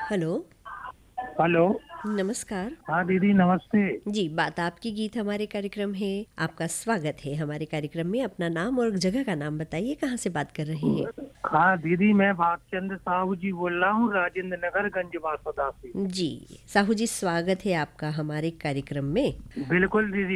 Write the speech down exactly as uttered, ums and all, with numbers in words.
Hello. Hello. नमस्कार। हाँ दीदी नमस्ते। जी, बात आपकी गीत हमारे कार्यक्रम है। आपका स्वागत है हमारे कार्यक्रम में। अपना नाम और जगह का नाम बताइए, कहाँ से बात कर रहे हैं? हाँ दीदी, मैं भागचंद साहू जी बोल रहा हूँ, राजेंद्र नगर गंज बासोदा से। जी, साहू जी स्वागत है आपका हमारे कार्यक्रम में। बिल्कुल दीदी।